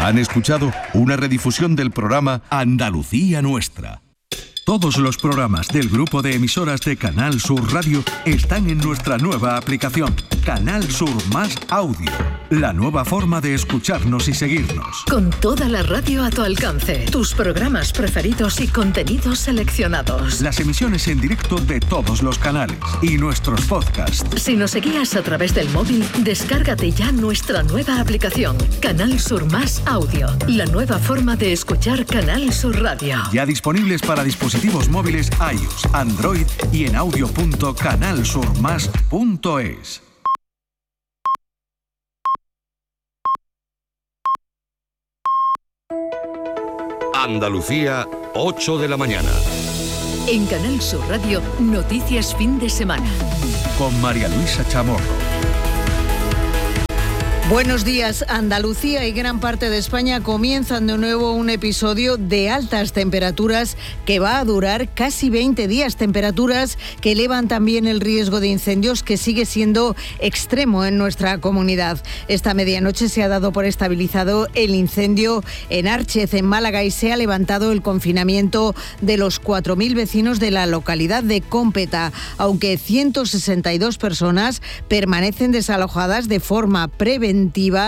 Han escuchado una redifusión del programa Andalucía Nuestra. Todos los programas del grupo de emisoras de Canal Sur Radio están en nuestra nueva aplicación, Canal Sur Más Audio. La nueva forma de escucharnos y seguirnos. Con toda la radio a tu alcance, tus programas preferidos y contenidos seleccionados. Las emisiones en directo de todos los canales y nuestros podcasts. Si nos seguías a través del móvil, descárgate ya nuestra nueva aplicación, Canal Sur Más Audio. La nueva forma de escuchar Canal Sur Radio. Ya disponibles para dispositivos móviles iOS, Android y en audio.canalsurmas.es. Andalucía, 8 de la mañana. En Canal Sur Radio, Noticias Fin de Semana. Con María Luisa Chamorro. Buenos días. Andalucía y gran parte de España comienzan de nuevo un episodio de altas temperaturas que va a durar casi 20 días. Temperaturas que elevan también el riesgo de incendios, que sigue siendo extremo en nuestra comunidad. Esta medianoche se ha dado por estabilizado el incendio en Árchez, en Málaga, y se ha levantado el confinamiento de los 4.000 vecinos de la localidad de Cómpeta, aunque 162 personas permanecen desalojadas de forma preventiva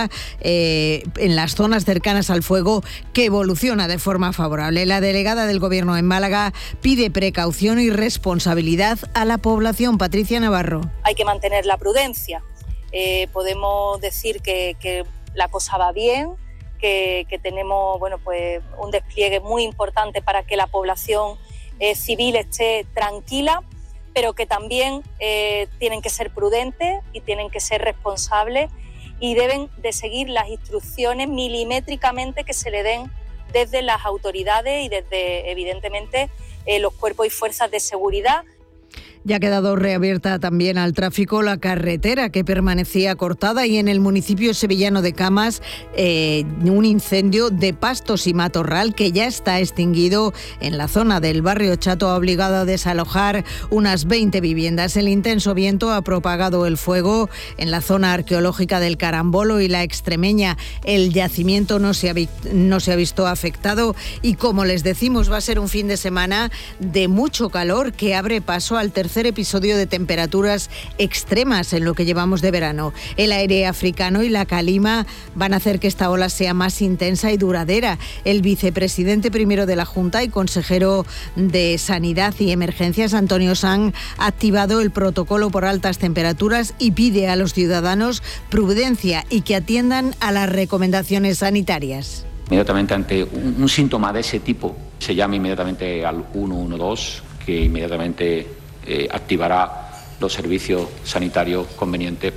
en las zonas cercanas al fuego, que evoluciona de forma favorable. La delegada del Gobierno en Málaga pide precaución y responsabilidad a la población. Patricia Navarro. Hay que mantener la prudencia. Podemos decir que la cosa va bien, que tenemos pues un despliegue muy importante para que la población civil esté tranquila, pero que también tienen que ser prudentes y tienen que ser responsables y deben de seguir las instrucciones milimétricamente que se le den desde las autoridades y desde, evidentemente, los cuerpos y fuerzas de seguridad. Ya ha quedado reabierta también al tráfico la carretera que permanecía cortada, y en el municipio sevillano de Camas un incendio de pastos y matorral que ya está extinguido en la zona del barrio Chato ha obligado a desalojar unas 20 viviendas. El intenso viento ha propagado el fuego en la zona arqueológica del Carambolo y la Extremeña. El yacimiento no se ha visto afectado y, como les decimos, va a ser un fin de semana de mucho calor que abre paso al tercer episodio de temperaturas extremas en lo que llevamos de verano. El aire africano y la calima van a hacer que esta ola sea más intensa y duradera. El vicepresidente primero de la Junta y consejero de Sanidad y Emergencias, Antonio Sanz, ha activado el protocolo por altas temperaturas y pide a los ciudadanos prudencia y que atiendan a las recomendaciones sanitarias. Inmediatamente ante un síntoma de ese tipo, se llama inmediatamente al 112, que inmediatamente activará los servicios sanitarios convenientes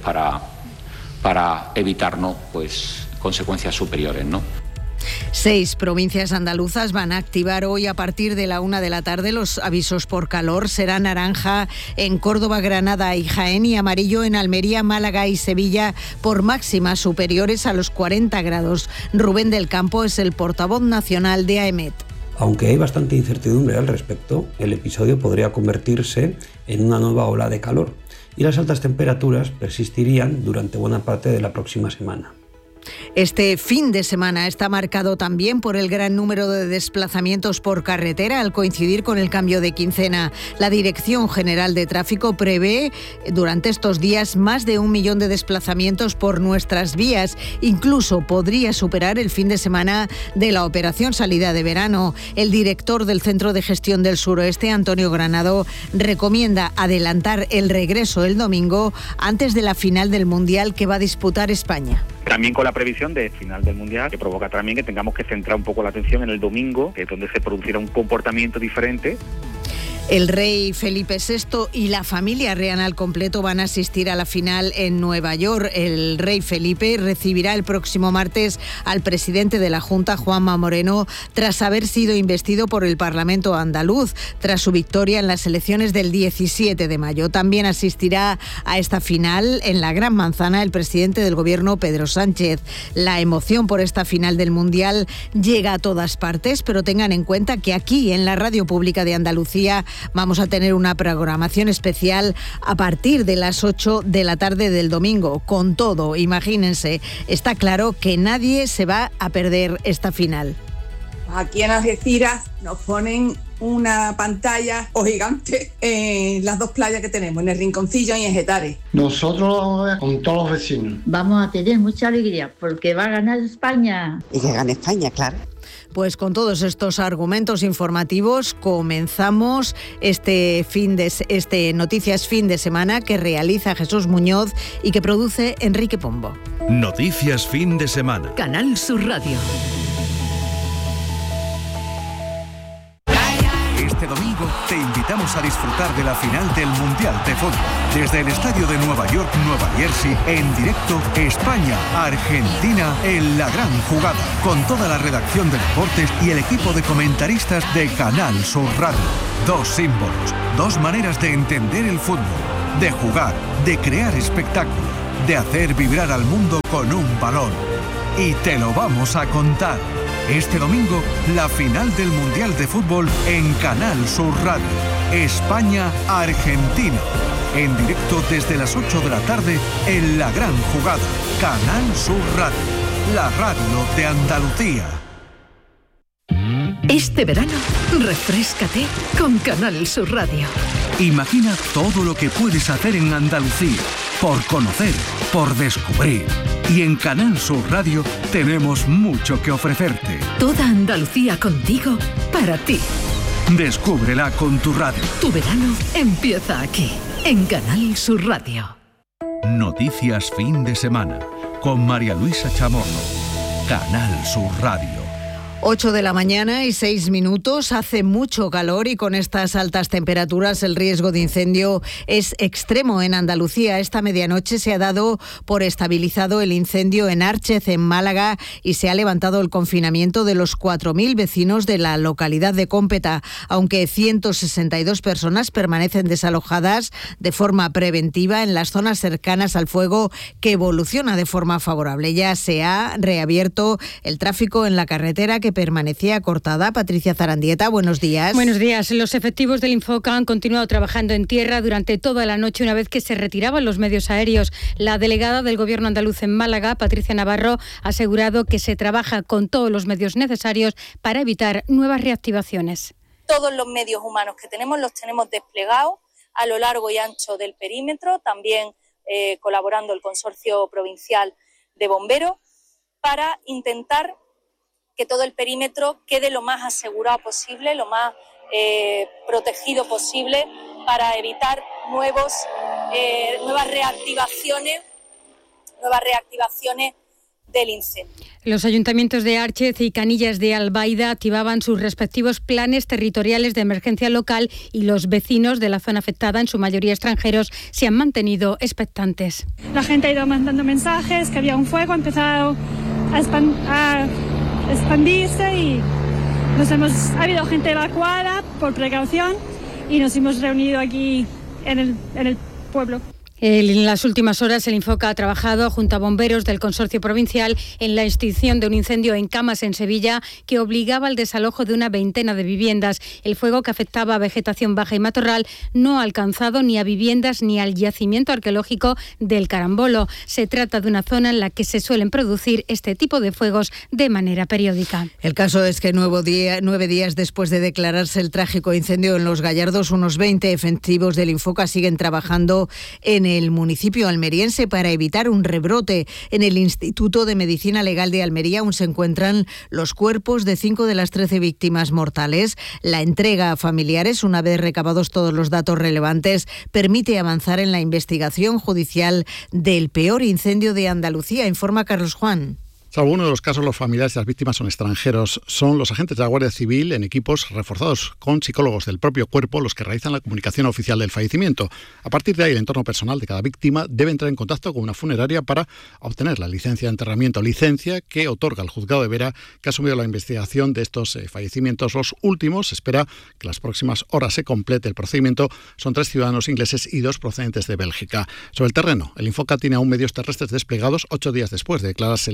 para evitarnos consecuencias superiores, ¿no? 6 provincias andaluzas van a activar hoy a partir de la 1 de la tarde los avisos por calor. Será naranja en Córdoba, Granada y Jaén, y amarillo en Almería, Málaga y Sevilla por máximas superiores a los 40 grados. Rubén del Campo es el portavoz nacional de AEMET. Aunque hay bastante incertidumbre al respecto, el episodio podría convertirse en una nueva ola de calor y las altas temperaturas persistirían durante buena parte de la próxima semana. Este fin de semana está marcado también por el gran número de desplazamientos por carretera al coincidir con el cambio de quincena. La Dirección General de Tráfico prevé durante estos días más de 1 millón de desplazamientos por nuestras vías. Incluso podría superar el fin de semana de la operación salida de verano. El director del Centro de Gestión del Suroeste, Antonio Granado, recomienda adelantar el regreso el domingo antes de la final del Mundial que va a disputar España. También con la previsión de final del Mundial, que provoca también que tengamos que centrar un poco la atención en el domingo, que es donde se producirá un comportamiento diferente. El rey Felipe VI y la familia real al completo van a asistir a la final en Nueva York. El rey Felipe recibirá el próximo martes al presidente de la Junta, Juanma Moreno, tras haber sido investido por el Parlamento andaluz, tras su victoria en las elecciones del 17 de mayo. También asistirá a esta final en la Gran Manzana el presidente del Gobierno, Pedro Sánchez. La emoción por esta final del Mundial llega a todas partes, pero tengan en cuenta que aquí, en la Radio Pública de Andalucía, Vamos a tener una programación especial a partir de las 8 de la tarde del domingo, con todo, imagínense. Está claro que nadie se va a perder esta final. Aquí en Algeciras nos ponen una pantalla o gigante en las 2 playas que tenemos, en el Rinconcillo y en Getares. Nosotros lo vamos a ver con todos los vecinos. Vamos a tener mucha alegría porque va a ganar España. Y que gane España, claro. Pues con todos estos argumentos informativos comenzamos este Noticias Fin de Semana que realiza Jesús Muñoz y que produce Enrique Pombo. Noticias Fin de Semana. Canal Sur Radio. Este domingo te invitamos a disfrutar de la final del Mundial de Fútbol. Desde el estadio de Nueva York, Nueva Jersey, en directo España-Argentina en la gran jugada. Con toda la redacción de deportes y el equipo de comentaristas de Canal Sur Radio. 2 símbolos, 2 maneras de entender el fútbol, de jugar, de crear espectáculo, de hacer vibrar al mundo con un balón. Y te lo vamos a contar. Este domingo, la final del Mundial de Fútbol en Canal Sur Radio. España-Argentina. En directo desde las 8 de la tarde en la gran jugada. Canal Sur Radio. La radio de Andalucía. Este verano, refréscate con Canal Sur Radio. Imagina todo lo que puedes hacer en Andalucía, por conocer, por descubrir. Y en Canal Sur Radio tenemos mucho que ofrecerte. Toda Andalucía contigo, para ti. Descúbrela con tu radio. Tu verano empieza aquí, en Canal Sur Radio. Noticias Fin de Semana, con María Luisa Chamorro. Canal Sur Radio. 8 de la mañana y 6 minutos, hace mucho calor y con estas altas temperaturas el riesgo de incendio es extremo en Andalucía. Esta medianoche se ha dado por estabilizado el incendio en Árchez, en Málaga, y se ha levantado el confinamiento de los 4.000 vecinos de la localidad de Cómpeta, aunque 162 personas permanecen desalojadas de forma preventiva en las zonas cercanas al fuego, que evoluciona de forma favorable. Ya se ha reabierto el tráfico en la carretera que permanecía cortada. Patricia Zarandieta, buenos días. Buenos días. Los efectivos del Infoca han continuado trabajando en tierra durante toda la noche una vez que se retiraban los medios aéreos. La delegada del Gobierno andaluz en Málaga, Patricia Navarro, ha asegurado que se trabaja con todos los medios necesarios para evitar nuevas reactivaciones. Todos los medios humanos que tenemos los tenemos desplegados a lo largo y ancho del perímetro, también colaborando el Consorcio Provincial de Bomberos, para intentar que todo el perímetro quede lo más asegurado posible, lo más protegido posible, para evitar nuevas reactivaciones del incendio. Los ayuntamientos de Árchez y Canillas de Albaida activaban sus respectivos planes territoriales de emergencia local y los vecinos de la zona afectada, en su mayoría extranjeros, se han mantenido expectantes. La gente ha ido mandando mensajes, que había un fuego, ha empezado a expandirse y ha habido gente evacuada por precaución y nos hemos reunido aquí en el pueblo. En las últimas horas, el Infoca ha trabajado junto a bomberos del Consorcio Provincial en la extinción de un incendio en Camas, en Sevilla, que obligaba al desalojo de una veintena de viviendas. El fuego, que afectaba a vegetación baja y matorral, no ha alcanzado ni a viviendas ni al yacimiento arqueológico del Carambolo. Se trata de una zona en la que se suelen producir este tipo de fuegos de manera periódica. El caso es que 9 días después de declararse el trágico incendio en Los Gallardos, unos 20 efectivos del Infoca siguen trabajando en el municipio almeriense para evitar un rebrote. En el Instituto de Medicina Legal de Almería aún se encuentran los cuerpos de 5 de las 13 víctimas mortales. La entrega a familiares, una vez recabados todos los datos relevantes, permite avanzar en la investigación judicial del peor incendio de Andalucía, informa Carlos Juan. Salvo uno de los casos, los familiares de las víctimas son extranjeros. Son los agentes de la Guardia Civil en equipos reforzados con psicólogos del propio cuerpo los que realizan la comunicación oficial del fallecimiento. A partir de ahí, el entorno personal de cada víctima debe entrar en contacto con una funeraria para obtener la licencia de enterramiento, licencia que otorga el juzgado de Vera, que ha asumido la investigación de estos fallecimientos. Los últimos, se espera que en las próximas horas se complete el procedimiento. Son 3 ciudadanos ingleses y 2 procedentes de Bélgica. Sobre el terreno, el Infoca tiene aún medios terrestres desplegados 8 días después de declararse el incendio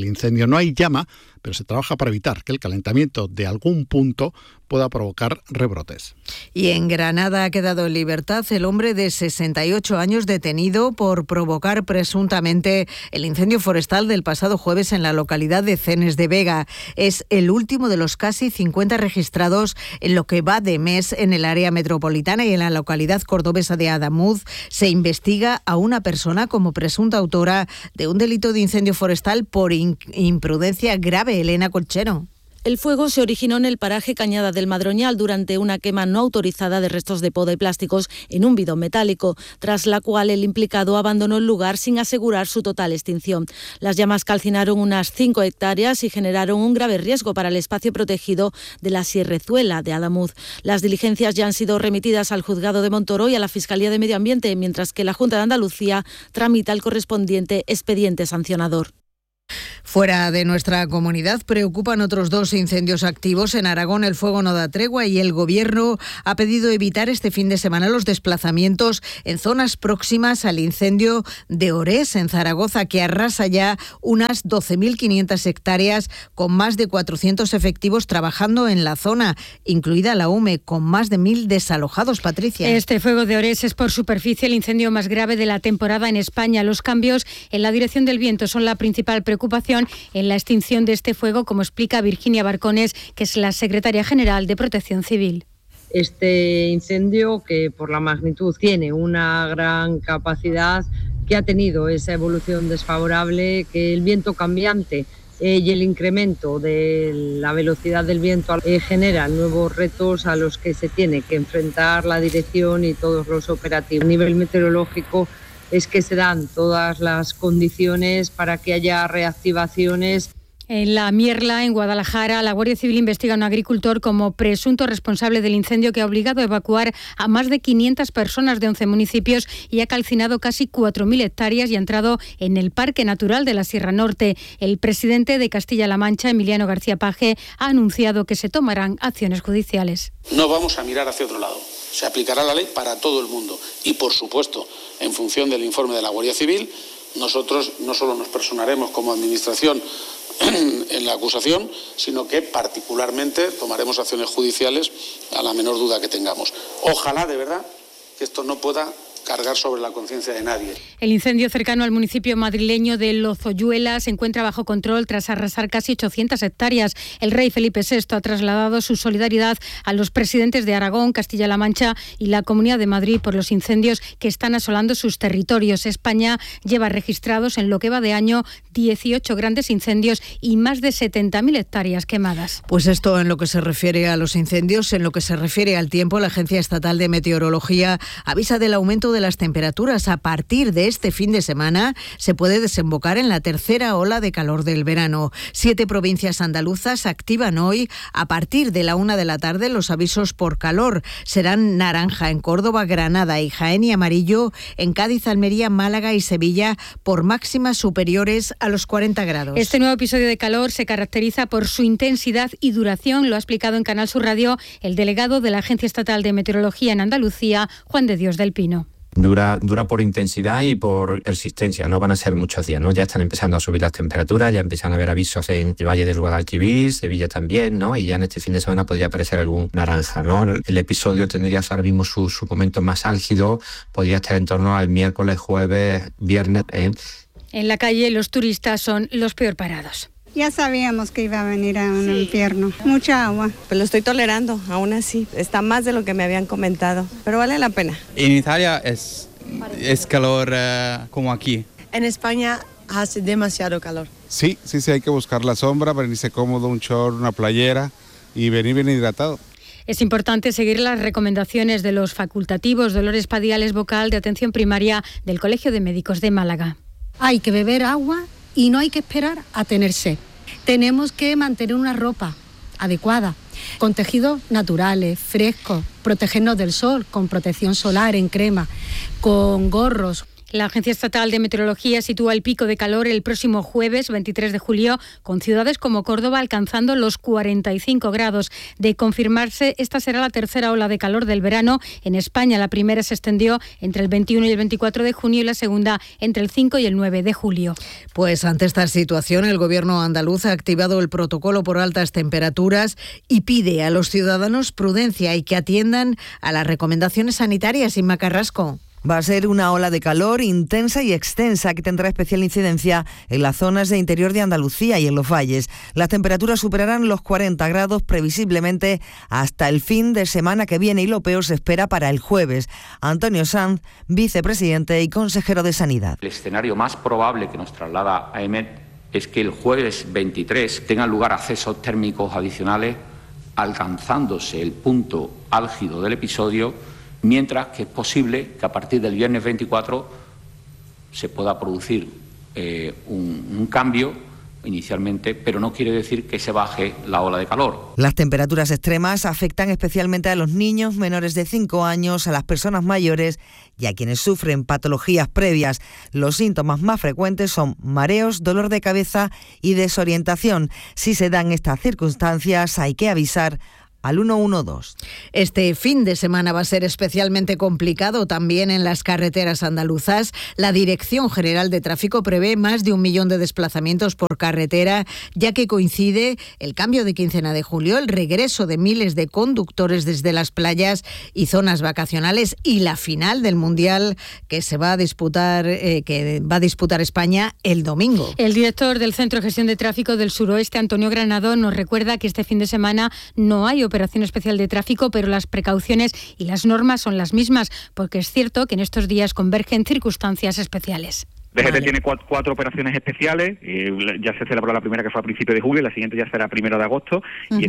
no hay llama, pero se trabaja para evitar que el calentamiento de algún punto pueda provocar rebrotes. Y en Granada ha quedado en libertad el hombre de 68 años detenido por provocar presuntamente el incendio forestal del pasado jueves en la localidad de Cenes de Vega. Es el último de los casi 50 registrados en lo que va de mes en el área metropolitana, y en la localidad cordobesa de Adamuz se investiga a una persona como presunta autora de un delito de incendio forestal por imprudencia grave. Elena Colchero. El fuego se originó en el paraje Cañada del Madroñal durante una quema no autorizada de restos de poda y plásticos en un bidón metálico, tras la cual el implicado abandonó el lugar sin asegurar su total extinción. Las llamas calcinaron unas 5 hectáreas y generaron un grave riesgo para el espacio protegido de la Sierrezuela de Adamuz. Las diligencias ya han sido remitidas al Juzgado de Montoro y a la Fiscalía de Medio Ambiente, mientras que la Junta de Andalucía tramita el correspondiente expediente sancionador. Fuera de nuestra comunidad preocupan otros 2 incendios activos. En Aragón el fuego no da tregua y el Gobierno ha pedido evitar este fin de semana los desplazamientos en zonas próximas al incendio de Orés, en Zaragoza, que arrasa ya unas 12.500 hectáreas con más de 400 efectivos trabajando en la zona, incluida la UME, con más de 1.000 desalojados. Patricia. Este fuego de Orés es por superficie el incendio más grave de la temporada en España. Los cambios en la dirección del viento son la principal preocupación en la extinción de este fuego, como explica Virginia Barcones, que es la secretaria general de Protección Civil. Este incendio, que por la magnitud tiene una gran capacidad, que ha tenido esa evolución desfavorable, que el viento cambiante y el incremento de la velocidad del viento genera nuevos retos a los que se tiene que enfrentar la dirección y todos los operativos. A nivel meteorológico es que se dan todas las condiciones para que haya reactivaciones. En la Mierla, en Guadalajara, la Guardia Civil investiga a un agricultor como presunto responsable del incendio que ha obligado a evacuar a más de 500 personas de 11 municipios y ha calcinado casi 4.000 hectáreas y ha entrado en el Parque Natural de la Sierra Norte. El presidente de Castilla-La Mancha, Emiliano García Paje, ha anunciado que se tomarán acciones judiciales. No vamos a mirar hacia otro lado. Se aplicará la ley para todo el mundo y, por supuesto, en función del informe de la Guardia Civil, nosotros no solo nos personaremos como Administración en la acusación, sino que particularmente tomaremos acciones judiciales a la menor duda que tengamos. Ojalá, de verdad, que esto no pueda cargar sobre la conciencia de nadie. El incendio cercano al municipio madrileño de Lozoyuela se encuentra bajo control tras arrasar casi 800 hectáreas. El rey Felipe VI ha trasladado su solidaridad a los presidentes de Aragón, Castilla-La Mancha y la Comunidad de Madrid por los incendios que están asolando sus territorios. España lleva registrados en lo que va de año 18 grandes incendios y más de 70.000 hectáreas quemadas. Pues esto en lo que se refiere a los incendios. En lo que se refiere al tiempo, la Agencia Estatal de Meteorología avisa del aumento de las temperaturas. A partir de este fin de semana se puede desembocar en la tercera ola de calor del verano. 7 provincias andaluzas activan hoy, a partir de la 1 de la tarde, los avisos por calor. Serán naranja en Córdoba, Granada y Jaén, y amarillo en Cádiz, Almería, Málaga y Sevilla, por máximas superiores a los 40 grados. Este nuevo episodio de calor se caracteriza por su intensidad y duración. Lo ha explicado en Canal Sur Radio el delegado de la Agencia Estatal de Meteorología en Andalucía, Juan de Dios del Pino. Dura por intensidad y por persistencia, no van a ser muchos días, ¿no? Ya están empezando a subir las temperaturas, ya empiezan a haber avisos en el Valle del Guadalquivir, Sevilla también, ¿no? Y ya en este fin de semana podría aparecer algún naranja, ¿no? El episodio tendría ahora mismo su momento más álgido, podría estar en torno al miércoles, jueves, viernes. En la calle los turistas son los peor parados. Ya sabíamos que iba a venir a un invierno. Mucha agua. Pues lo estoy tolerando, aún así. Está más de lo que me habían comentado, pero vale la pena. En Italia es calor como aquí. En España hace demasiado calor. Sí, hay que buscar la sombra, venirse cómodo, un short, una playera y venir bien hidratado. Es importante seguir las recomendaciones de los facultativos Dolores Padiales, vocal de atención primaria del Colegio de Médicos de Málaga. Hay que beber agua y no hay que esperar a tener sed. Tenemos que mantener una ropa adecuada, con tejidos naturales, frescos, protegernos del sol, con protección solar en crema, con gorros. La Agencia Estatal de Meteorología sitúa el pico de calor el próximo jueves 23 de julio, con ciudades como Córdoba alcanzando los 45 grados. De confirmarse, esta será la tercera ola de calor del verano. En España, la primera se extendió entre el 21 y el 24 de junio y la segunda entre el 5 y el 9 de julio. Pues ante esta situación, el Gobierno andaluz ha activado el protocolo por altas temperaturas y pide a los ciudadanos prudencia y que atiendan a las recomendaciones sanitarias. Inma Carrasco. Va a ser una ola de calor intensa y extensa que tendrá especial incidencia en las zonas de interior de Andalucía y en los valles. Las temperaturas superarán los 40 grados previsiblemente hasta el fin de semana que viene y lo peor se espera para el jueves. Antonio Sanz, vicepresidente y consejero de Sanidad. El escenario más probable que nos traslada AEMET es que el jueves 23 tengan lugar accesos térmicos adicionales, alcanzándose el punto álgido del episodio, mientras que es posible que a partir del viernes 24 se pueda producir un cambio inicialmente, pero no quiere decir que se baje la ola de calor. Las temperaturas extremas afectan especialmente a los niños menores de 5 años, a las personas mayores y a quienes sufren patologías previas. Los síntomas más frecuentes son mareos, dolor de cabeza y desorientación. Si se dan estas circunstancias, hay que avisar al 112. Este fin de semana va a ser especialmente complicado también en las carreteras andaluzas. La Dirección General de Tráfico prevé más de 1 millón de desplazamientos por carretera, ya que coincide el cambio de quincena de julio, el regreso de miles de conductores desde las playas y zonas vacacionales y la final del Mundial que va a disputar España el domingo. El director del Centro de Gestión de Tráfico del Suroeste, Antonio Granado, nos recuerda que este fin de semana no hay operación especial de tráfico, pero las precauciones y las normas son las mismas, porque es cierto que en estos días convergen circunstancias especiales. DGT tiene cuatro operaciones especiales, ya se celebró la primera que fue a principios de julio, la siguiente ya será 1 de agosto, y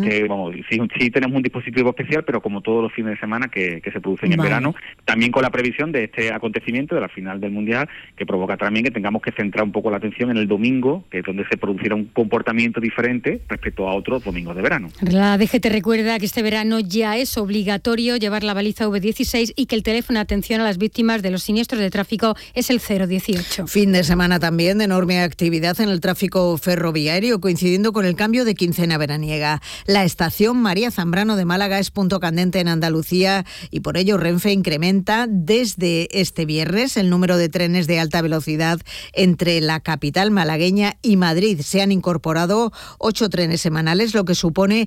sí tenemos un dispositivo especial, pero como todos los fines de semana que se producen en verano, también con la previsión de este acontecimiento de la final del Mundial, que provoca también que tengamos que centrar un poco la atención en el domingo, que es donde se producirá un comportamiento diferente respecto a otros domingos de verano. La DGT recuerda que este verano ya es obligatorio llevar la baliza V16 y que el teléfono de atención a las víctimas de los siniestros de tráfico es el 018. Fin de semana también de enorme actividad en el tráfico ferroviario, coincidiendo con el cambio de quincena veraniega. La estación María Zambrano de Málaga es punto candente en Andalucía y por ello Renfe incrementa desde este viernes el número de trenes de alta velocidad entre la capital malagueña y Madrid. Se han incorporado 8 trenes semanales, lo que supone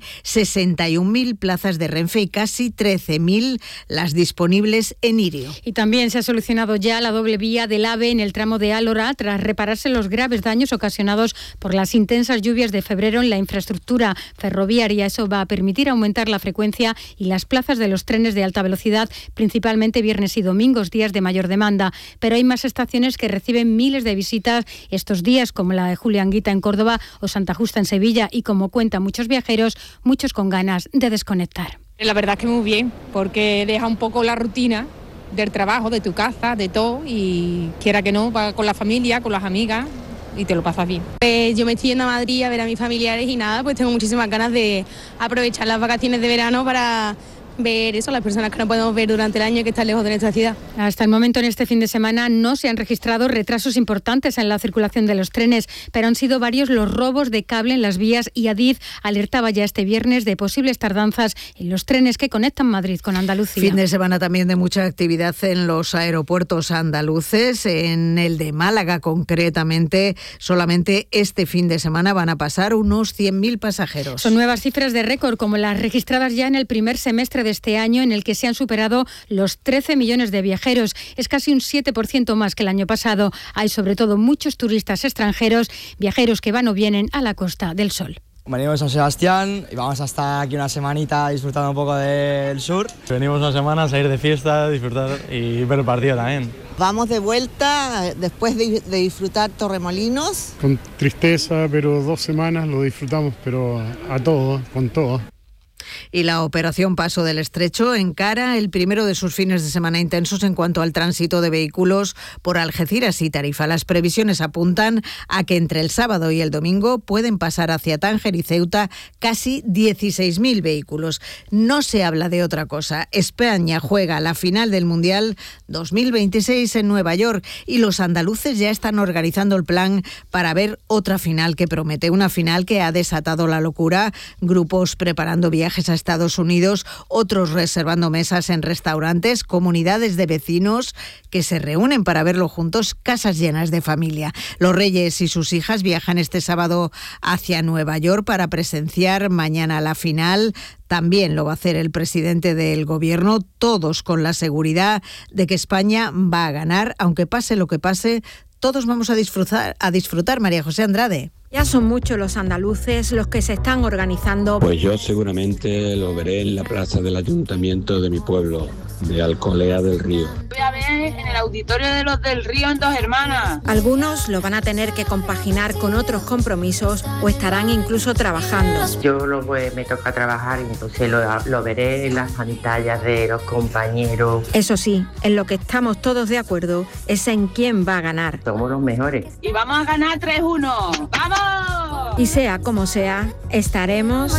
61.000 plazas de Renfe y casi 13.000 las disponibles en Irio. Y también se ha solucionado ya la doble vía del AVE en el tramo de Álora tras repararse los graves daños ocasionados por las intensas lluvias de febrero en la infraestructura ferroviaria. Eso va a permitir aumentar la frecuencia y las plazas de los trenes de alta velocidad, principalmente viernes y domingos, días de mayor demanda. Pero hay más estaciones que reciben miles de visitas estos días, como la de Julianguita en Córdoba o Santa Justa en Sevilla, y como cuentan muchos viajeros, muchos con ganas de desconectar. La verdad es que muy bien, porque deja un poco la rutina del trabajo, de tu casa, de todo, y quiera que no, va con la familia, con las amigas, y te lo pasas bien. Yo me estoy yendo a Madrid a ver a mis familiares y nada, pues tengo muchísimas ganas de aprovechar las vacaciones de verano para ver eso, las personas que no podemos ver durante el año que están lejos de nuestra ciudad. Hasta el momento en este fin de semana no se han registrado retrasos importantes en la circulación de los trenes, pero han sido varios los robos de cable en las vías y Adif alertaba ya este viernes de posibles tardanzas en los trenes que conectan Madrid con Andalucía. Fin de semana también de mucha actividad en los aeropuertos andaluces, en el de Málaga concretamente. Solamente este fin de semana van a pasar unos 100.000 pasajeros. Son nuevas cifras de récord como las registradas ya en el primer semestre de este año, en el que se han superado los 13 millones de viajeros. Es casi un 7% más que el año pasado. Hay sobre todo muchos turistas extranjeros, viajeros que van o vienen a la Costa del Sol. Venimos a San Sebastián y vamos a estar aquí una semanita disfrutando un poco del sur. Venimos una semana a salir de fiesta, disfrutar y ver el partido también. Vamos de vuelta después de disfrutar Torremolinos. Con tristeza, pero 2 semanas lo disfrutamos, pero a todo, con todo. Y la operación Paso del Estrecho encara el primero de sus fines de semana intensos en cuanto al tránsito de vehículos por Algeciras y Tarifa. Las previsiones apuntan a que entre el sábado y el domingo pueden pasar hacia Tánger y Ceuta casi 16.000 vehículos. No se habla de otra cosa. España juega la final del Mundial 2026 en Nueva York y los andaluces ya están organizando el plan para ver otra final que promete. Una final que ha desatado la locura. Grupos preparando viajes a Estados Unidos, otros reservando mesas en restaurantes, comunidades de vecinos que se reúnen para verlo juntos, casas llenas de familia. Los Reyes y sus hijas viajan este sábado hacia Nueva York para presenciar mañana la final. También lo va a hacer el presidente del Gobierno, todos con la seguridad de que España va a ganar, aunque pase lo que pase. Todos vamos a disfrutar, María José Andrade. Ya son muchos los andaluces los que se están organizando. Pues yo seguramente lo veré en la plaza del ayuntamiento de mi pueblo, de Alcolea del Río. Voy a ver en el auditorio de los del Río en Dos Hermanas. Algunos lo van a tener que compaginar con otros compromisos o estarán incluso trabajando. Yo me toca trabajar y entonces lo veré en las pantallas de los compañeros. Eso sí, en lo que estamos todos de acuerdo es en quién va a ganar. Somos los mejores. Y vamos a ganar 3-1. ¡Vamos! Y sea como sea, estaremos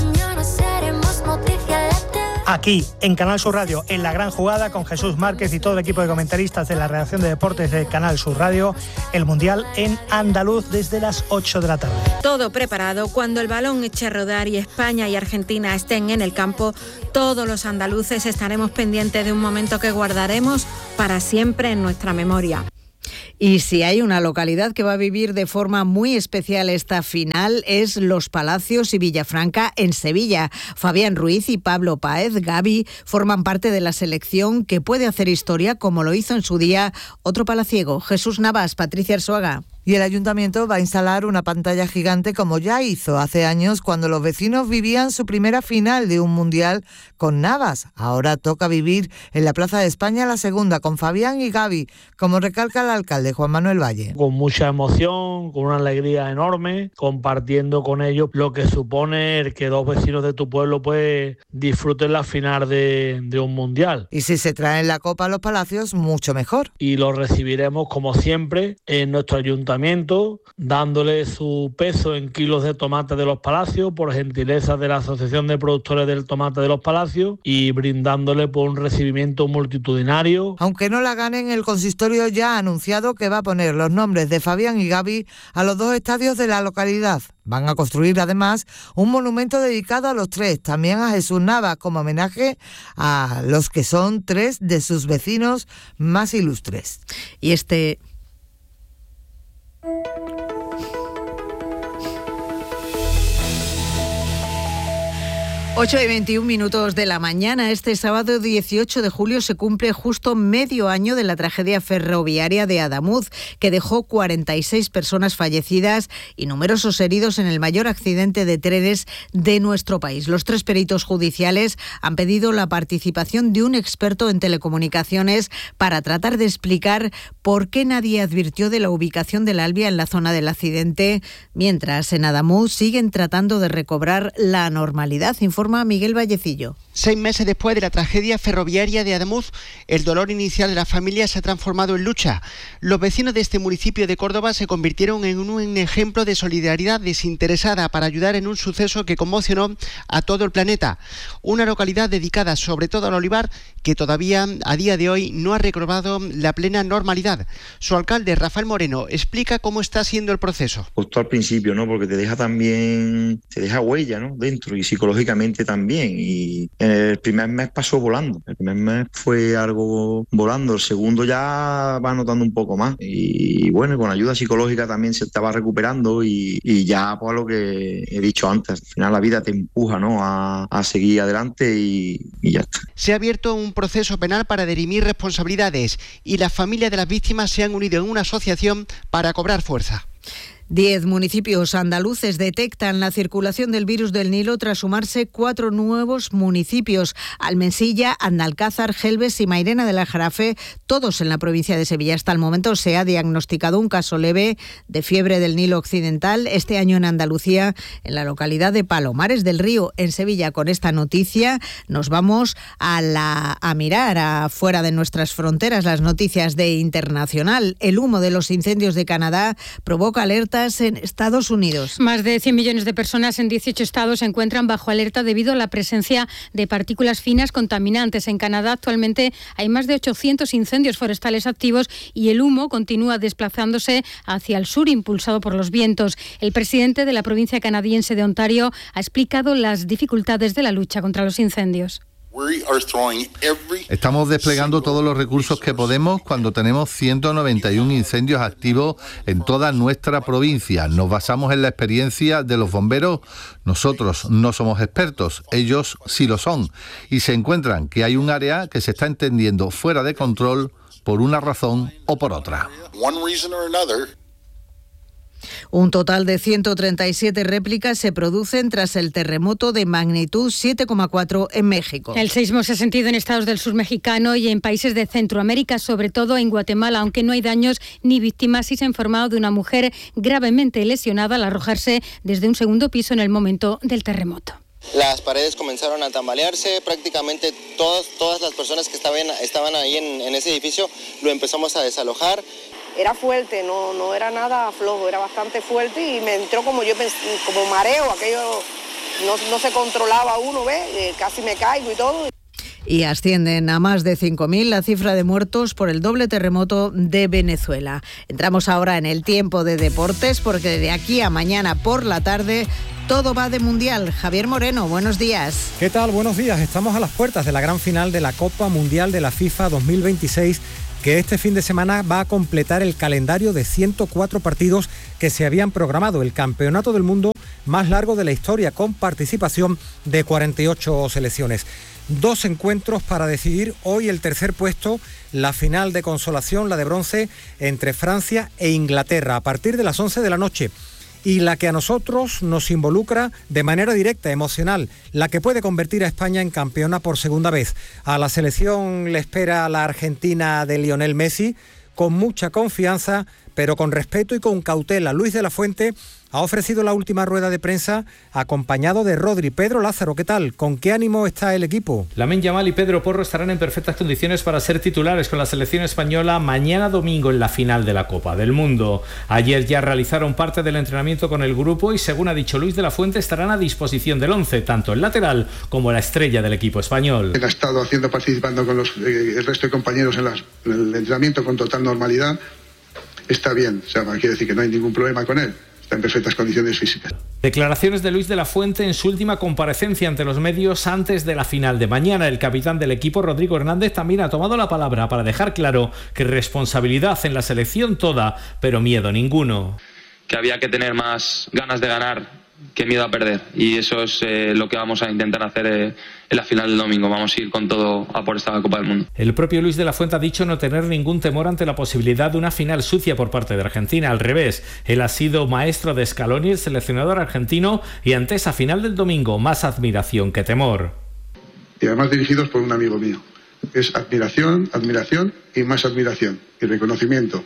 aquí, en Canal Sur Radio, en La Gran Jugada, con Jesús Márquez y todo el equipo de comentaristas de la redacción de deportes de Canal Sur Radio, el Mundial en andaluz desde las 8 de la tarde. Todo preparado. Cuando el balón eche a rodar y España y Argentina estén en el campo, todos los andaluces estaremos pendientes de un momento que guardaremos para siempre en nuestra memoria. Y si hay una localidad que va a vivir de forma muy especial esta final es Los Palacios y Villafranca en Sevilla. Fabián Ruiz y Pablo Páez, Gavi, forman parte de la selección que puede hacer historia como lo hizo en su día otro palaciego, Jesús Navas, Patricia Arzuaga. Y el ayuntamiento va a instalar una pantalla gigante como ya hizo hace años cuando los vecinos vivían su primera final de un mundial con Navas. Ahora toca vivir en la Plaza de España la segunda con Fabián y Gavi, como recalca el alcalde Juan Manuel Valle. Con mucha emoción, con una alegría enorme, compartiendo con ellos lo que supone el que dos vecinos de tu pueblo pues disfruten la final de un mundial. Y si se traen la copa a Los Palacios, mucho mejor. Y lo recibiremos como siempre en nuestro ayuntamiento, dándole su peso en kilos de tomate de Los Palacios por gentileza de la Asociación de Productores del Tomate de Los Palacios y brindándole por un recibimiento multitudinario. Aunque no la ganen, el consistorio ya ha anunciado que va a poner los nombres de Fabián y Gavi a los dos estadios de la localidad. Van a construir además un monumento dedicado a los tres, también a Jesús Navas, como homenaje a los que son tres de sus vecinos más ilustres. Y 8:21 de la mañana. Este sábado 18 de julio se cumple justo medio año de la tragedia ferroviaria de Adamuz, que dejó 46 personas fallecidas y numerosos heridos en el mayor accidente de trenes de nuestro país. Los tres peritos judiciales han pedido la participación de un experto en telecomunicaciones para tratar de explicar por qué nadie advirtió de la ubicación del Albia en la zona del accidente, mientras en Adamuz siguen tratando de recobrar la normalidad. Informa Miguel Vallecillo. 6 meses después de la tragedia ferroviaria de Adamuz, el dolor inicial de la familia se ha transformado en lucha. Los vecinos de este municipio de Córdoba se convirtieron en un ejemplo de solidaridad desinteresada para ayudar en un suceso que conmocionó a todo el planeta. Una localidad dedicada sobre todo al olivar que todavía a día de hoy no ha recobrado la plena normalidad. Su alcalde, Rafael Moreno, explica cómo está siendo el proceso. Justo al principio, ¿no? Porque te deja huella, ¿no? Dentro y psicológicamente también. Y el primer mes pasó volando. El primer mes fue algo volando. El segundo ya va notando un poco más. Y bueno, con ayuda psicológica también se estaba recuperando y ya pues lo que he dicho antes. Al final la vida te empuja, ¿no? A seguir adelante y ya está. Se ha abierto un proceso penal para dirimir responsabilidades y las familias de las víctimas se han unido en una asociación para cobrar fuerza. 10 municipios andaluces detectan la circulación del virus del Nilo tras sumarse 4 nuevos municipios: Almensilla, Andalcázar, Gelbes y Mairena del Aljarafe, todos en la provincia de Sevilla. Hasta el momento se ha diagnosticado un caso leve de fiebre del Nilo occidental este año en Andalucía, en la localidad de Palomares del Río, en Sevilla. Con esta noticia nos vamos a mirar afuera de nuestras fronteras las noticias de internacional. El humo de los incendios de Canadá provoca alertas en Estados Unidos. Más de 100 millones de personas en 18 estados se encuentran bajo alerta debido a la presencia de partículas finas contaminantes. En Canadá actualmente hay más de 800 incendios forestales activos y el humo continúa desplazándose hacia el sur, impulsado por los vientos. El presidente de la provincia canadiense de Ontario ha explicado las dificultades de la lucha contra los incendios. Estamos desplegando todos los recursos que podemos cuando tenemos 191 incendios activos en toda nuestra provincia. Nos basamos en la experiencia de los bomberos. Nosotros no somos expertos, ellos sí lo son. Y se encuentran que hay un área que se está entendiendo fuera de control por una razón o por otra. Un total de 137 réplicas se producen tras el terremoto de magnitud 7,4 en México. El seísmo se ha sentido en estados del sur mexicano y en países de Centroamérica, sobre todo en Guatemala, aunque no hay daños ni víctimas. Sí se ha informado de una mujer gravemente lesionada al arrojarse desde un segundo piso en el momento del terremoto. Las paredes comenzaron a tambalearse, prácticamente todas las personas que estaban ahí en ese edificio lo empezamos a desalojar. Era fuerte, no era nada flojo, era bastante fuerte y me entró como mareo, aquello no se controlaba uno, ¿ves? Casi me caigo y todo. Y ascienden a más de 5.000 la cifra de muertos por el doble terremoto de Venezuela. Entramos ahora en el tiempo de deportes porque de aquí a mañana por la tarde todo va de Mundial. Javier Moreno, buenos días. ¿Qué tal? Buenos días. Estamos a las puertas de la gran final de la Copa Mundial de la FIFA 2026, que este fin de semana va a completar el calendario de 104 partidos que se habían programado, el campeonato del mundo más largo de la historia, con participación de 48 selecciones. 2 encuentros para decidir hoy el tercer puesto, la final de consolación, la de bronce, entre Francia e Inglaterra, a partir de las 11 de la noche. Y la que a nosotros nos involucra de manera directa, emocional, la que puede convertir a España en campeona por segunda vez. A la selección le espera la Argentina de Lionel Messi, con mucha confianza, pero con respeto y con cautela. Luis de la Fuente ha ofrecido la última rueda de prensa acompañado de Rodri. Pedro Lázaro, ¿qué tal? ¿Con qué ánimo está el equipo? Lamine Yamal y Pedro Porro estarán en perfectas condiciones para ser titulares con la selección española mañana domingo en la final de la Copa del Mundo. Ayer ya realizaron parte del entrenamiento con el grupo y, según ha dicho Luis de la Fuente, estarán a disposición del 11, tanto el lateral como la estrella del equipo español. Ha estado participando con el resto de compañeros en el entrenamiento con total normalidad. Está bien, quiere decir que no hay ningún problema con él. Está en perfectas condiciones físicas. Declaraciones de Luis de la Fuente en su última comparecencia ante los medios antes de la final de mañana. El capitán del equipo, Rodrigo Hernández, también ha tomado la palabra para dejar claro que responsabilidad en la selección toda, pero miedo ninguno. Que había que tener más ganas de ganar que miedo a perder, y eso es lo que vamos a intentar hacer en la final del domingo. Vamos a ir con todo a por esta Copa del Mundo. El propio Luis de la Fuente ha dicho no tener ningún temor ante la posibilidad de una final sucia por parte de Argentina. Al revés, él ha sido maestro de Scaloni, el seleccionador argentino, y ante esa final del domingo más admiración que temor. Y además dirigidos por un amigo mío. Es admiración y más admiración y reconocimiento.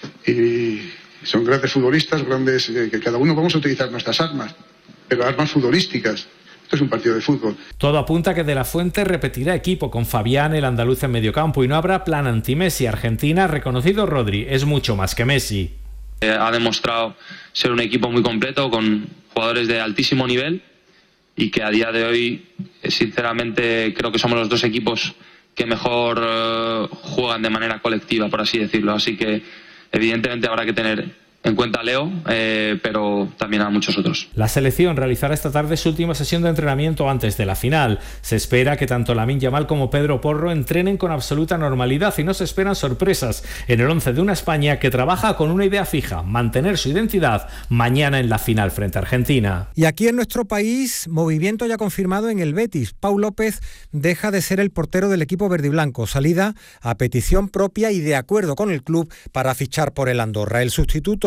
Y son grandes futbolistas, que cada uno vamos a utilizar nuestras armas, pero armas futbolísticas. Esto es un partido de fútbol. Todo apunta que De la Fuente repetirá equipo con Fabián, el andaluz, en mediocampo, y no habrá plan anti-Messi. Argentina, reconocido Rodri, es mucho más que Messi. Ha demostrado ser un equipo muy completo, con jugadores de altísimo nivel, y que a día de hoy, sinceramente, creo que somos los 2 equipos que mejor juegan de manera colectiva, por así decirlo. Así que evidentemente habrá que tener en cuenta a Leo, pero también a muchos otros. La selección realizará esta tarde su última sesión de entrenamiento antes de la final. Se espera que tanto Lamine Yamal como Pedro Porro entrenen con absoluta normalidad y no se esperan sorpresas en el 11 de una España que trabaja con una idea fija: mantener su identidad mañana en la final frente a Argentina. Y aquí en nuestro país, movimiento ya confirmado en el Betis. Pau López deja de ser el portero del equipo verdiblanco. Salida a petición propia y de acuerdo con el club para fichar por el Andorra. El sustituto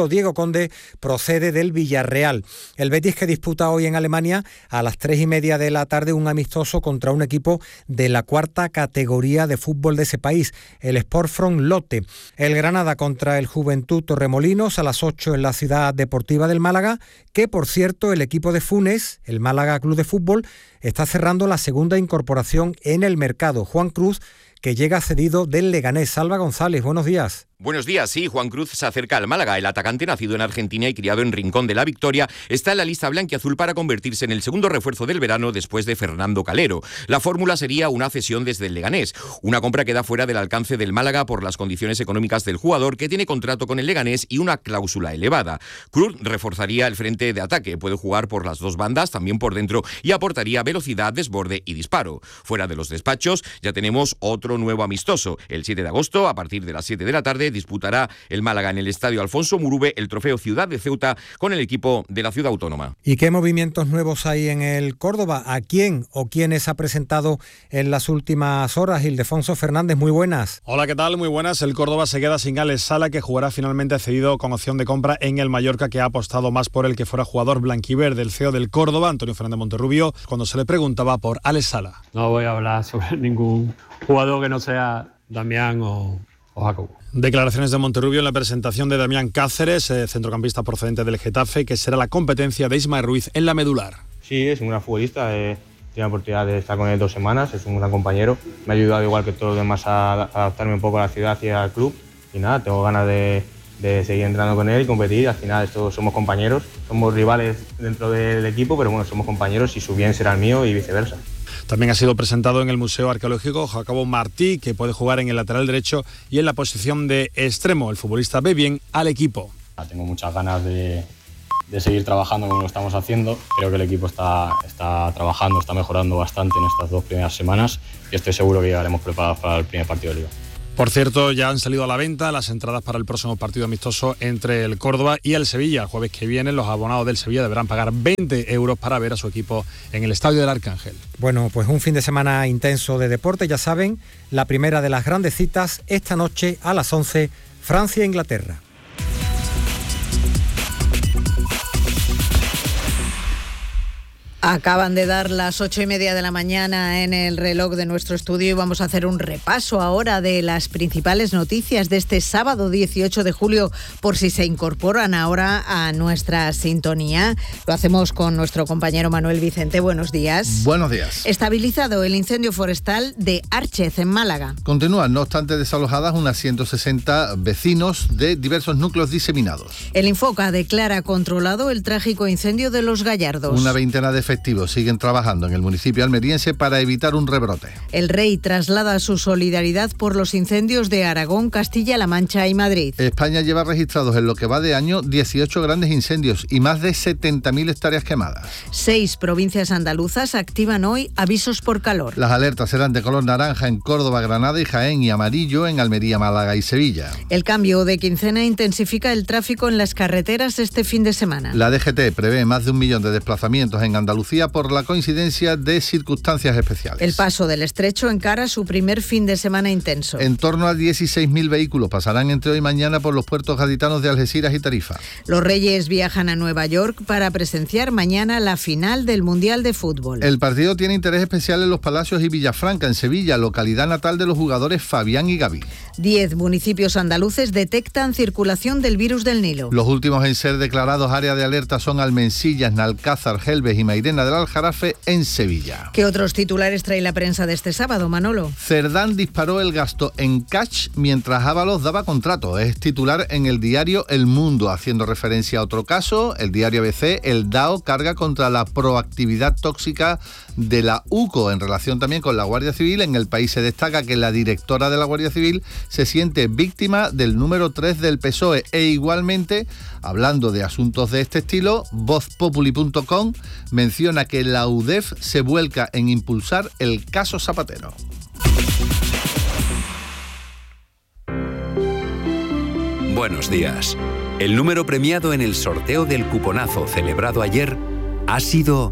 argentino Diego Conde procede del Villarreal. El Betis, que disputa hoy en Alemania a las 3:30 de la tarde un amistoso contra un equipo de la 4ª categoría de fútbol de ese país, el Sportfront Lotte. El Granada contra el Juventud Torremolinos a las 8 en la Ciudad Deportiva del Málaga, que por cierto el equipo de Funes, el Málaga Club de Fútbol, está cerrando la segunda incorporación en el mercado. Juan Cruz, que llega cedido del Leganés. Salva González, buenos días. Buenos días, sí, Juan Cruz se acerca al Málaga. El atacante, nacido en Argentina y criado en Rincón de la Victoria, está en la lista blanquiazul para convertirse en el segundo refuerzo del verano después de Fernando Calero. La fórmula sería una cesión desde el Leganés, una compra que da fuera del alcance del Málaga por las condiciones económicas del jugador, que tiene contrato con el Leganés y una cláusula elevada. Cruz reforzaría el frente de ataque, puede jugar por las dos bandas, también por dentro, y aportaría velocidad, desborde y disparo. Fuera de los despachos ya tenemos otro nuevo amistoso. El 7 de agosto, a partir de las 7 de la tarde, disputará el Málaga en el Estadio Alfonso Murube el trofeo Ciudad de Ceuta con el equipo de la ciudad autónoma. ¿Y qué movimientos nuevos hay en el Córdoba? ¿A quién o quiénes ha presentado en las últimas horas? Ildefonso Fernández, muy buenas. Hola, ¿qué tal? Muy buenas. El Córdoba se queda sin Alex Sala, que jugará finalmente cedido con opción de compra en el Mallorca, que ha apostado más por el que fuera jugador blanquiverde. El CEO del Córdoba, Antonio Fernández Monterrubio, cuando se le preguntaba por Alex Sala. No voy a hablar sobre ningún jugador que no sea Damián o Jacobo. Declaraciones de Monterrubio en la presentación de Damián Cáceres, centrocampista procedente del Getafe, que será la competencia de Ismael Ruiz en la medular. Sí, es un gran futbolista, tiene la oportunidad de estar con él 2 semanas, es un gran compañero, me ha ayudado igual que todos los demás a adaptarme un poco a la ciudad y al club, y nada, tengo ganas de seguir entrenando con él y competir. Al final estos somos compañeros, somos rivales dentro del equipo, pero bueno, somos compañeros y su bien será el mío y viceversa. También ha sido presentado en el Museo Arqueológico Jacobo Martí, que puede jugar en el lateral derecho y en la posición de extremo. El futbolista ve bien al equipo. Tengo muchas ganas de seguir trabajando como lo estamos haciendo. Creo que el equipo está trabajando, está mejorando bastante en estas 2 primeras semanas y estoy seguro que llegaremos preparados para el primer partido de Liga. Por cierto, ya han salido a la venta las entradas para el próximo partido amistoso entre el Córdoba y el Sevilla. El jueves que viene los abonados del Sevilla deberán pagar 20 euros para ver a su equipo en el Estadio del Arcángel. Bueno, pues un fin de semana intenso de deporte, ya saben, la primera de las grandes citas esta noche a las 11, Francia-Inglaterra. Acaban de dar las 8:30 de la mañana en el reloj de nuestro estudio y vamos a hacer un repaso ahora de las principales noticias de este sábado 18 de julio, por si se incorporan ahora a nuestra sintonía. Lo hacemos con nuestro compañero Manuel Vicente. Buenos días. Buenos días. Estabilizado el incendio forestal de Árchez, en Málaga. Continúan, no obstante, desalojadas unas 160 vecinos de diversos núcleos diseminados. El Infoca declara controlado el trágico incendio de Los Gallardos. Una veintena de efectivos siguen trabajando en el municipio almeriense para evitar un rebrote. El Rey traslada su solidaridad por los incendios de Aragón, Castilla-La Mancha y Madrid. España lleva registrados en lo que va de año 18 grandes incendios y más de 70.000 hectáreas quemadas. 6 provincias andaluzas activan hoy avisos por calor. Las alertas serán de color naranja en Córdoba, Granada y Jaén y amarillo en Almería, Málaga y Sevilla. El cambio de quincena intensifica el tráfico en las carreteras este fin de semana. La DGT prevé más de 1 millón de desplazamientos en Andalucía por la coincidencia de circunstancias especiales. El paso del Estrecho encara su primer fin de semana intenso. En torno a 16.000 vehículos pasarán entre hoy y mañana por los puertos gaditanos de Algeciras y Tarifa. Los Reyes viajan a Nueva York para presenciar mañana la final del Mundial de Fútbol. El partido tiene interés especial en Los Palacios y Villafranca, en Sevilla, localidad natal de los jugadores Fabián y Gaby. 10 municipios andaluces detectan circulación del virus del Nilo. Los últimos en ser declarados área de alerta son Almensillas, Nalcázar, Gelbes y Mairena del Aljarafe en Sevilla. ¿Qué otros titulares trae la prensa de este sábado, Manolo? Cerdán disparó el gasto en cash mientras Ábalos daba contrato. Es titular en el diario El Mundo, haciendo referencia a otro caso. El diario ABC, el DAO carga contra la proactividad tóxica de la UCO en relación también con la Guardia Civil. En El País se destaca que la directora de la Guardia Civil se siente víctima del número 3 del PSOE e igualmente, hablando de asuntos de este estilo, vozpopuli.com menciona que la UDEF se vuelca en impulsar el caso Zapatero. Buenos días. El número premiado en el sorteo del cuponazo celebrado ayer ha sido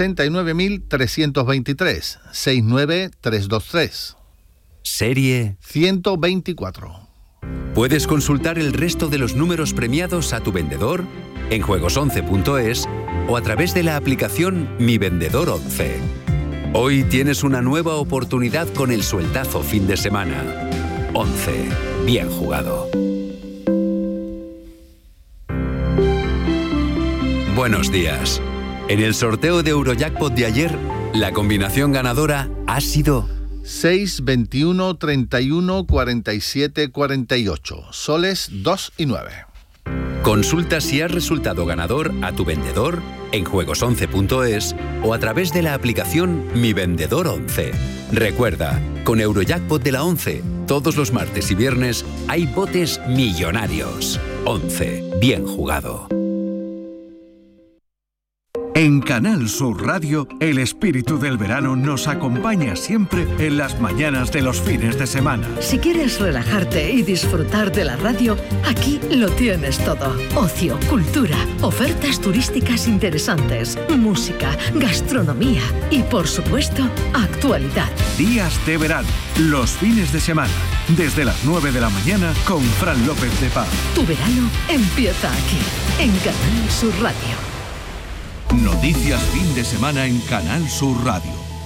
69.323, 69323. Serie 124. Puedes consultar el resto de los números premiados a tu vendedor en juegos11.es o a través de la aplicación Mi Vendedor 11. Hoy tienes una nueva oportunidad con el sueldazo fin de semana. 11. Bien jugado. Buenos días. En el sorteo de Eurojackpot de ayer, la combinación ganadora ha sido 6, 21, 31, 47, 48. Soles 2 y 9. Consulta si has resultado ganador a tu vendedor en juegos11.es o a través de la aplicación Mi Vendedor 11. Recuerda, con Eurojackpot de la 11, todos los martes y viernes hay botes millonarios. 11. Bien jugado. En Canal Sur Radio, el espíritu del verano nos acompaña siempre en las mañanas de los fines de semana. Si quieres relajarte y disfrutar de la radio, aquí lo tienes todo. Ocio, cultura, ofertas turísticas interesantes, música, gastronomía y, por supuesto, actualidad. Días de verano, los fines de semana, desde las 9 de la mañana con Fran López de Paz. Tu verano empieza aquí, en Canal Sur Radio. Noticias fin de semana en Canal Sur Radio.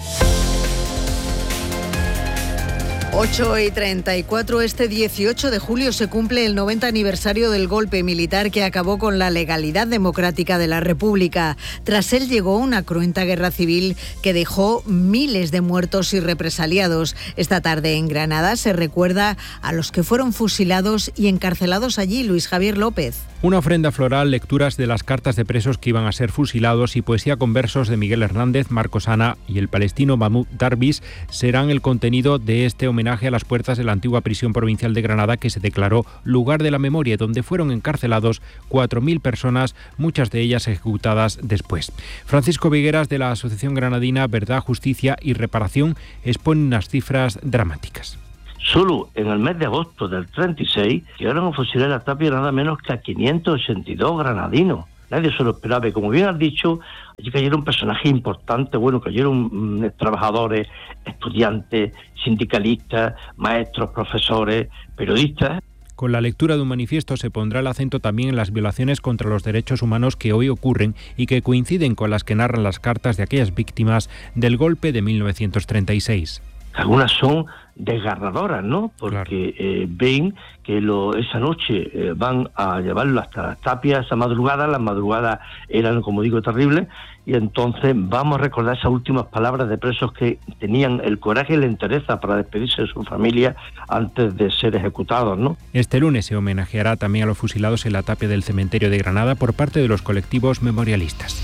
8:34, este 18 de julio se cumple el 90 aniversario del golpe militar que acabó con la legalidad democrática de la República. Tras él llegó una cruenta guerra civil que dejó miles de muertos y represaliados. Esta tarde en Granada se recuerda a los que fueron fusilados y encarcelados allí. Luis Javier López. Una ofrenda floral, lecturas de las cartas de presos que iban a ser fusilados y poesía con versos de Miguel Hernández, Marcos Ana y el palestino Mahmoud Darwish serán el contenido de este homenaje a las puertas de la antigua prisión provincial de Granada, que se declaró lugar de la memoria, donde fueron encarcelados 4.000 personas, muchas de ellas ejecutadas después. Francisco Vigueras, de la Asociación Granadina Verdad, Justicia y Reparación, expone unas cifras dramáticas. Solo en el mes de agosto del 36 llegaron a fusilar a Tapia nada menos que a 582 granadinos. Nadie se lo esperaba y, como bien has dicho, allí cayeron personajes importantes, cayeron trabajadores, estudiantes, sindicalistas, maestros, profesores, periodistas. Con la lectura de un manifiesto se pondrá el acento también en las violaciones contra los derechos humanos que hoy ocurren y que coinciden con las que narran las cartas de aquellas víctimas del golpe de 1936. Algunas son desgarradoras, ¿no? Porque ven que esa noche van a llevarlo hasta las Tapias esa madrugada. Las madrugadas eran, como digo, terribles, y entonces vamos a recordar esas últimas palabras de presos que tenían el coraje y la entereza para despedirse de su familia antes de ser ejecutados, ¿no? Este lunes se homenajeará también a los fusilados en la tapia del cementerio de Granada por parte de los colectivos memorialistas.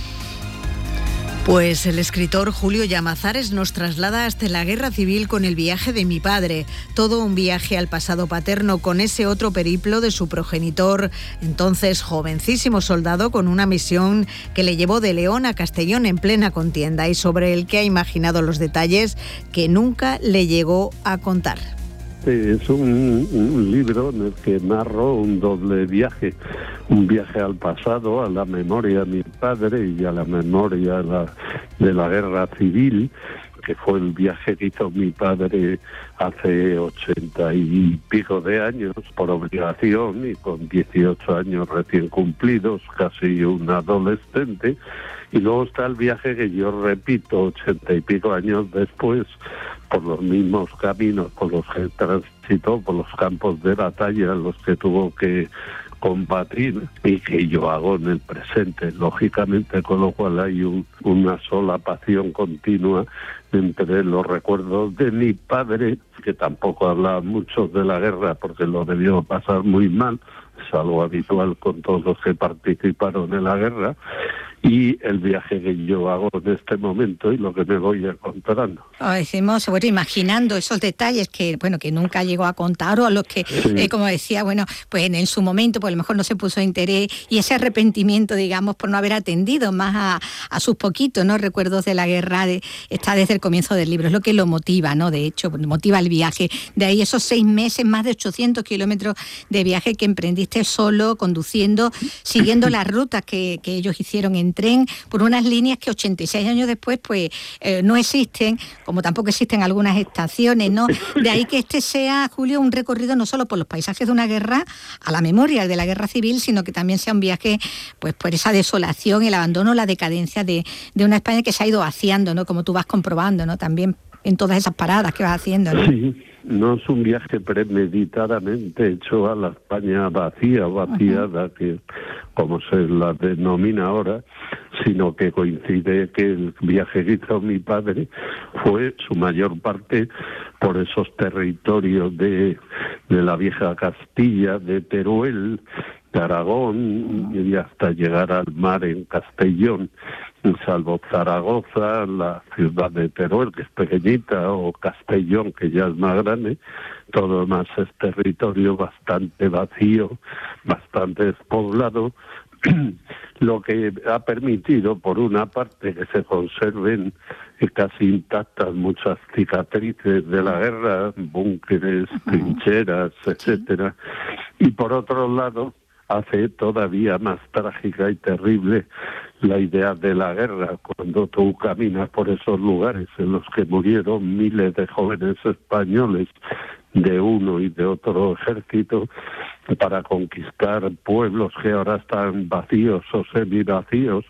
Pues el escritor Julio Llamazares nos traslada hasta la guerra civil con el viaje de mi padre, todo un viaje al pasado paterno con ese otro periplo de su progenitor, entonces jovencísimo soldado con una misión que le llevó de León a Castellón en plena contienda y sobre el que ha imaginado los detalles que nunca le llegó a contar. Es un libro en el que narro un doble viaje, un viaje al pasado, a la memoria de mi padre y a la memoria de la guerra civil, que fue el viaje que hizo mi padre hace 80 y pico de años por obligación y con 18 años recién cumplidos, casi un adolescente. Y luego está el viaje que yo repito 80 y pico años después, por los mismos caminos por los que transitó, por los campos de batalla en los que tuvo que combatir y que yo hago en el presente, lógicamente, con lo cual hay una sola pasión continua entre los recuerdos de mi padre, que tampoco hablaba mucho de la guerra porque lo debió pasar muy mal, es algo habitual con todos los que participaron en la guerra, y el viaje que yo hago en este momento y lo que me voy encontrando. Decimos, imaginando esos detalles que nunca llegó a contar, o a los que, sí. Como decía, pues en su momento, pues a lo mejor no se puso interés, y ese arrepentimiento, digamos, por no haber atendido más a sus poquitos, ¿no?, recuerdos de la guerra, está desde el comienzo del libro, es lo que lo motiva, ¿no?, de hecho, motiva el viaje. De ahí esos 6 meses, más de 800 kilómetros de viaje que emprendía saliste solo, conduciendo, siguiendo las rutas que ellos hicieron en tren, por unas líneas que 86 años después pues no existen, como tampoco existen algunas estaciones, ¿no? De ahí que este sea, Julio, un recorrido no solo por los paisajes de una guerra, a la memoria de la guerra civil, sino que también sea un viaje pues por esa desolación, el abandono, la decadencia de una España que se ha ido vaciando, ¿no? Como tú vas comprobando, ¿no? También en todas esas paradas que vas haciendo, ¿no? Sí, no es un viaje premeditadamente hecho a la España vacía o vaciada, que como se la denomina ahora, sino que coincide que el viaje que hizo mi padre fue su mayor parte por esos territorios de la vieja Castilla, de Teruel, de Aragón, y hasta llegar al mar en Castellón, salvo Zaragoza, la ciudad de Teruel, que es pequeñita, o Castellón, que ya es más grande. Todo lo demás es territorio bastante vacío, bastante despoblado, lo que ha permitido, por una parte, que se conserven casi intactas muchas cicatrices de la guerra, búnkeres, trincheras, etcétera, y por otro lado hace todavía más trágica y terrible la idea de la guerra, cuando tú caminas por esos lugares en los que murieron miles de jóvenes españoles de uno y de otro ejército para conquistar pueblos que ahora están vacíos o semivacíos,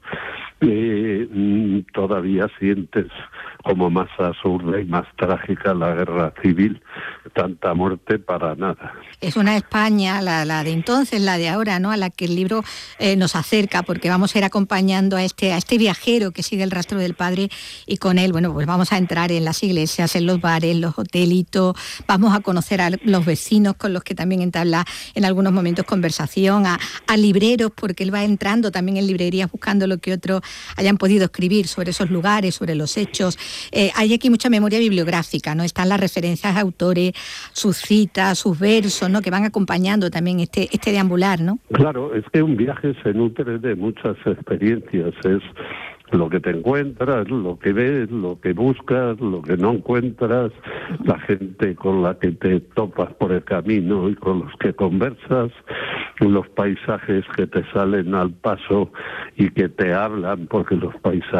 todavía sientes como más absurda y más trágica la guerra civil, tanta muerte para nada. Es una España, la de entonces, la de ahora, ¿no? A la que el libro nos acerca, porque vamos a ir acompañando a este viajero que sigue el rastro del padre, y con él, bueno, pues vamos a entrar en las iglesias, en los bares, los hotelitos, vamos a conocer a los vecinos con los que también entabla en algunos momentos conversación, a libreros, porque él va entrando también en librerías buscando lo que otros hayan podido escribir sobre esos lugares, sobre los hechos. Hay aquí mucha memoria bibliográfica, ¿no? Están las referencias a autores, sus citas, sus versos, ¿no? Que van acompañando también este deambular, ¿no? Claro, es que un viaje se nutre de muchas experiencias, es lo que te encuentras, lo que ves, lo que buscas, lo que no encuentras, la gente con la que te topas por el camino y con los que conversas, los paisajes que te salen al paso y que te hablan, porque los paisajes